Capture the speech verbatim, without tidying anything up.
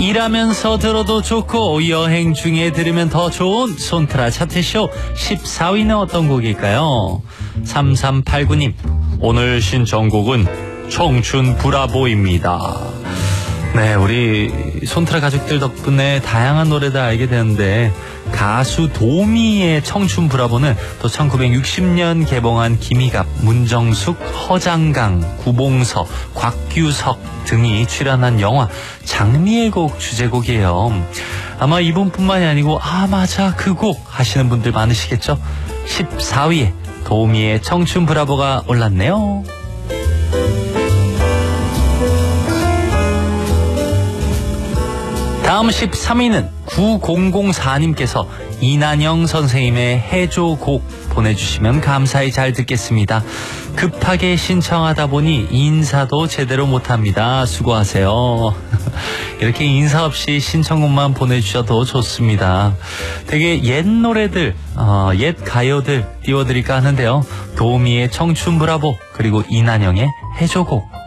일하면서 들어도 좋고 여행 중에 들으면 더 좋은 손트라 차트쇼 십사 위는 어떤 곡일까요? 삼삼팔구 님, 오늘 신청곡은 청춘 브라보입니다. 네, 우리 손트라 가족들 덕분에 다양한 노래들 알게 되는데 가수 도미의 청춘 브라보는 또 천구백육십 년 개봉한 김희갑, 문정숙, 허장강, 구봉서, 곽규석 등이 출연한 영화 장미의 곡 주제곡이에요. 아마 이분뿐만이 아니고 아 맞아 그 곡 하시는 분들 많으시겠죠? 십사 위에 도미의 청춘 브라보가 올랐네요. 다음 십삼 위는 구공공사 님께서 이난영 선생님의 해조 곡 보내주시면 감사히 잘 듣겠습니다. 급하게 신청하다 보니 인사도 제대로 못합니다. 수고하세요. 이렇게 인사 없이 신청곡만 보내주셔도 좋습니다. 되게 옛 노래들, 어, 옛 가요들 띄워드릴까 하는데요. 도미의 청춘 브라보 그리고 이난영의 해조 곡